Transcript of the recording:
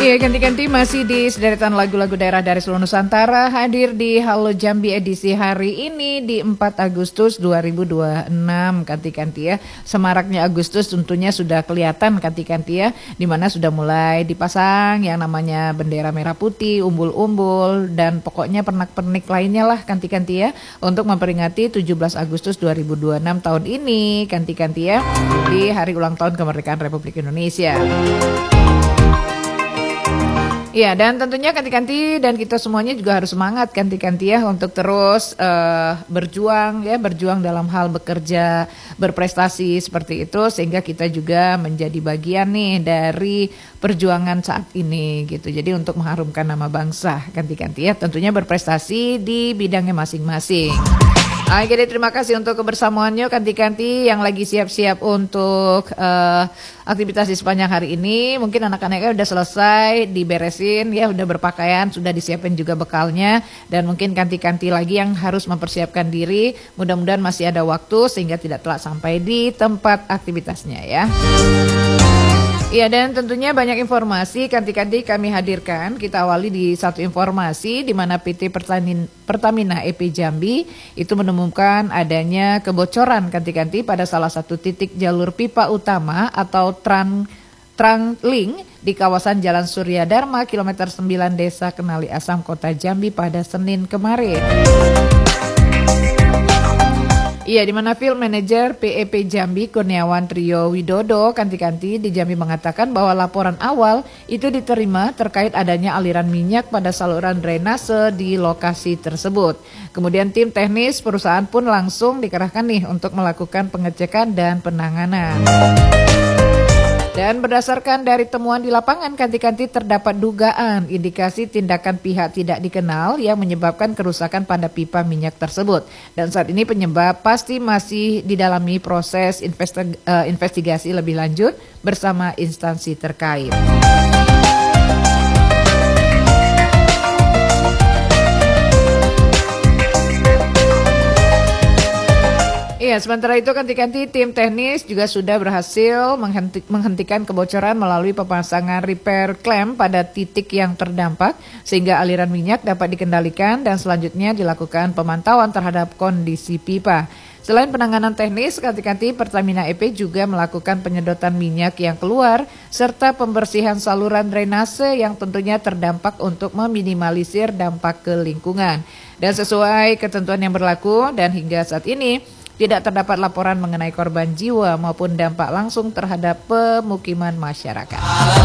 Iya, ganti-ganti masih di sederetan lagu-lagu daerah dari seluruh Nusantara hadir di Halo Jambi edisi hari ini di 4 Agustus 2026. Ganti-ganti ya, semaraknya Agustus tentunya sudah kelihatan ganti-ganti ya, di mana sudah mulai dipasang yang namanya bendera merah putih, umbul-umbul dan pokoknya pernak-pernik lainnya lah ganti-ganti ya untuk memperingati 17 Agustus 2026 tahun ini ganti-ganti ya di hari ulang tahun kemerdekaan Republik Indonesia. Iya, dan tentunya ganti-ganti dan kita semuanya juga harus semangat ganti-ganti ya untuk terus berjuang ya, berjuang dalam hal bekerja, berprestasi seperti itu sehingga kita juga menjadi bagian nih dari perjuangan saat ini gitu. Jadi untuk mengharumkan nama bangsa ganti-ganti ya, tentunya berprestasi di bidangnya masing-masing. Oke, terima kasih untuk kebersamaannya ganti-ganti yang lagi siap-siap untuk aktivitas di sepanjang hari ini. Mungkin anak-anaknya udah selesai diberesin ya, udah berpakaian, sudah disiapin juga bekalnya dan mungkin ganti-ganti lagi yang harus mempersiapkan diri. Mudah-mudahan masih ada waktu sehingga tidak telat sampai di tempat aktivitasnya ya. Iya, dan tentunya banyak informasi ganti-ganti kami hadirkan. Kita awali di satu informasi di mana PT Pertamina EP Jambi itu menemukan adanya kebocoran ganti-ganti pada salah satu titik jalur pipa utama atau Translink di kawasan Jalan Surya Dharma kilometer 9 Desa Kenali Asam Kota Jambi pada Senin kemarin. Iya, di mana Field Manager PEP Jambi Kurniawan Trio Widodo ganti-ganti di Jambi mengatakan bahwa laporan awal itu diterima terkait adanya aliran minyak pada saluran drainase di lokasi tersebut. Kemudian tim teknis perusahaan pun langsung dikerahkan nih untuk melakukan pengecekan dan penanganan. Dan berdasarkan dari temuan di lapangan ganti-ganti terdapat dugaan indikasi tindakan pihak tidak dikenal yang menyebabkan kerusakan pada pipa minyak tersebut. Dan saat ini penyebab pasti masih didalami proses investigasi lebih lanjut bersama instansi terkait. Iya, sementara itu ganti-ganti tim teknis juga sudah berhasil menghentikan kebocoran melalui pemasangan repair clamp pada titik yang terdampak sehingga aliran minyak dapat dikendalikan dan selanjutnya dilakukan pemantauan terhadap kondisi pipa. Selain penanganan teknis, ganti-ganti Pertamina EP juga melakukan penyedotan minyak yang keluar serta pembersihan saluran drainase yang tentunya terdampak untuk meminimalisir dampak ke lingkungan. Dan sesuai ketentuan yang berlaku dan hingga saat ini tidak terdapat laporan mengenai korban jiwa maupun dampak langsung terhadap pemukiman masyarakat.